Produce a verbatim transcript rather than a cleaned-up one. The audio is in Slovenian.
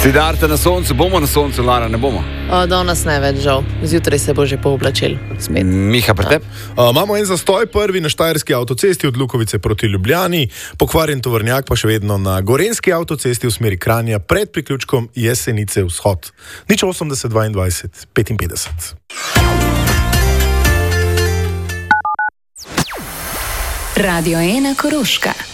Siddharta na soncu, bomo na soncu, Lara, ne bomo. O, danes ne več, žal. Zjutraj se bo že pooblačil. Spet. Miha, pri tebi? Imamo en zastoj, prvi na Štajerski avtocesti od Lukovice proti Ljubljani, pokvarjen tovornjak pa še vedno na Gorenjski avtocesti v smeri Kranja pred priključkom Jesenice vzhod. Nič osemdeset dvaindvajset petinpetdeset. Radio ena Koroška.